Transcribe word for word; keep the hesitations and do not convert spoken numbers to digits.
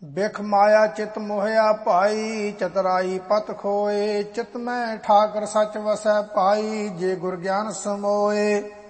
ਬਿਖ ਮਾਇਆ ਚਿਤ ਮੋਹਿਆ ਭਾਈ, ਚਤਰਾਈ ਪਤ ਖੋਏ। ਚਿਤ ਮੈਂ ਠਾਕਰ ਸਚ ਵਸੈ ਪਾਈ, ਜੇ ਗੁਰ ਗਿਆਨ ਸਮੋਏ।